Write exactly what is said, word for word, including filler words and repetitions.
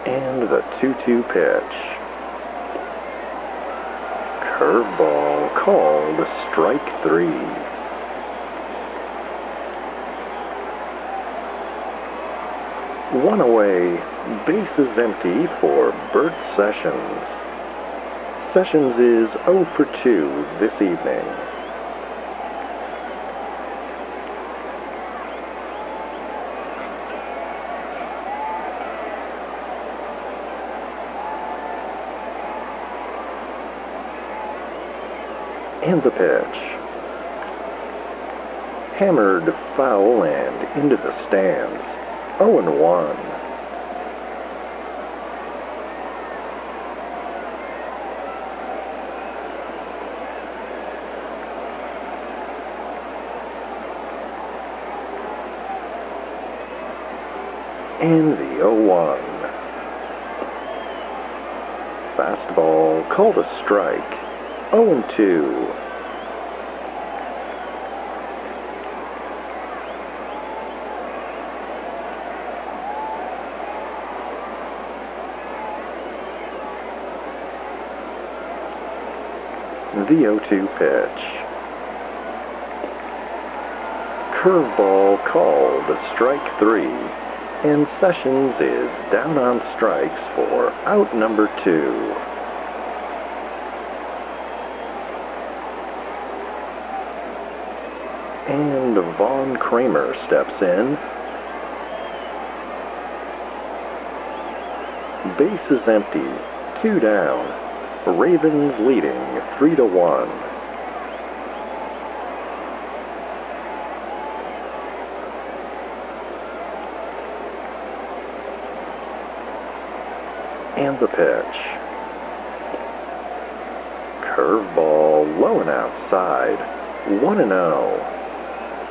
And the two two pitch. Curveball called strike three. One away, bases empty for Bert Sessions. Sessions is oh for two this evening. And the pitch. Hammered foul and into the stands. oh and one. And the oh one. Fastball called a strike. oh and two. The oh two pitch. Curveball called strike three, and Sessions is down on strikes for out number two. And Vaughn Kramer steps in. Base is empty, two down. Ravens leading three to one. And the pitch. Curveball low and outside. one and oh.